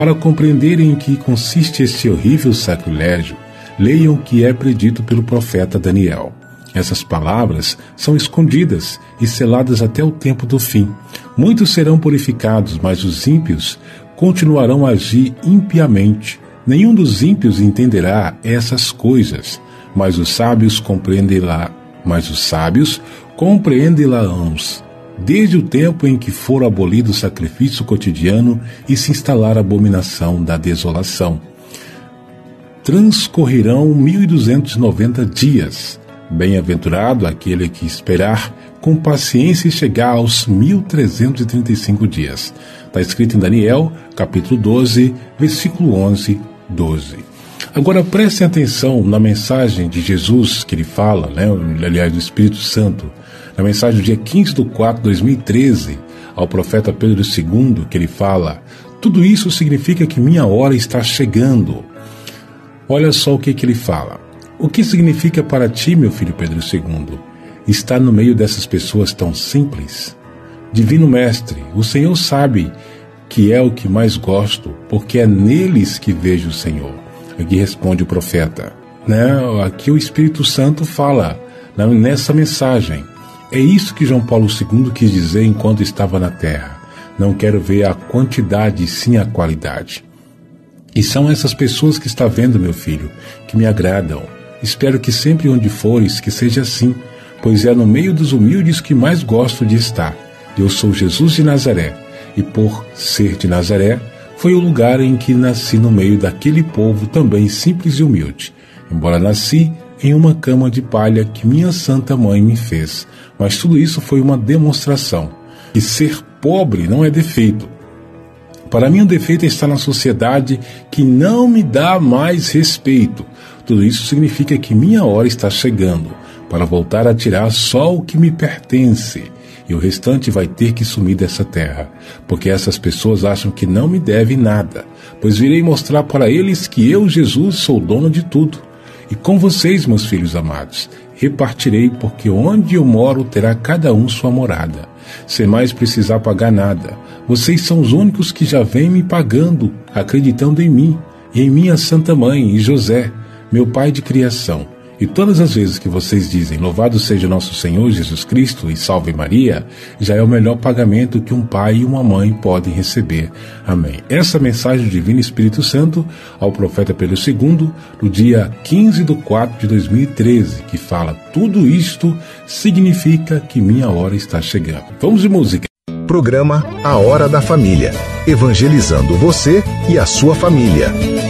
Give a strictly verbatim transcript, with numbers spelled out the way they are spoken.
Para compreenderem em que consiste este horrível sacrilégio, leiam o que é predito pelo profeta Daniel. Essas palavras são escondidas e seladas até o tempo do fim. Muitos serão purificados, mas os ímpios continuarão a agir impiamente. Nenhum dos ímpios entenderá essas coisas, mas os sábios compreenderá, mas os sábios compreenderão, desde o tempo em que for abolido o sacrifício cotidiano e se instalar a abominação da desolação. Transcorrerão mil duzentos e noventa dias. Bem-aventurado aquele que esperar com paciência e chegar aos mil trezentos e trinta e cinco dias. Está escrito em Daniel, capítulo doze, versículo onze, doze. Agora prestem atenção na mensagem de Jesus que ele fala, né, aliás, do Espírito Santo, na mensagem do dia quinze de quatro de dois mil e treze, ao profeta Pedro segundo, que ele fala: tudo isso significa que minha hora está chegando. Olha só o que, que ele fala. O que significa para ti, meu filho Pedro segundo, estar no meio dessas pessoas tão simples? Divino Mestre, o Senhor sabe que é o que mais gosto, porque é neles que vejo o Senhor. Aqui responde o profeta. Né? Aqui o Espírito Santo fala, né, nessa mensagem. É isso que João Paulo segundo quis dizer enquanto estava na terra. Não quero ver a quantidade, sim a qualidade. E são essas pessoas que está vendo, meu filho, que me agradam. Espero que sempre onde fores, que seja assim, pois é no meio dos humildes que mais gosto de estar. Eu sou Jesus de Nazaré, e por ser de Nazaré, foi o lugar em que nasci no meio daquele povo também simples e humilde. Embora nasci em uma cama de palha que minha santa mãe me fez, mas tudo isso foi uma demonstração. E ser pobre não é defeito. Para mim, o defeito está na sociedade que não me dá mais respeito. Tudo isso significa que minha hora está chegando para voltar a tirar só o que me pertence. E o restante vai ter que sumir dessa terra, porque essas pessoas acham que não me devem nada, pois virei mostrar para eles que eu, Jesus, sou dono de tudo. E com vocês, meus filhos amados, repartirei, porque onde eu moro terá cada um sua morada, sem mais precisar pagar nada. Vocês são os únicos que já vêm me pagando, acreditando em mim, e em minha Santa Mãe, e José, meu pai de criação. E todas as vezes que vocês dizem, louvado seja nosso Senhor Jesus Cristo e salve Maria, já é o melhor pagamento que um pai e uma mãe podem receber. Amém. Essa mensagem do Divino Espírito Santo ao profeta Pedro segundo, no dia quinze de quatro de dois mil e treze, que fala: tudo isto significa que minha hora está chegando. Vamos de música. Programa A Hora da Família, evangelizando você e a sua família.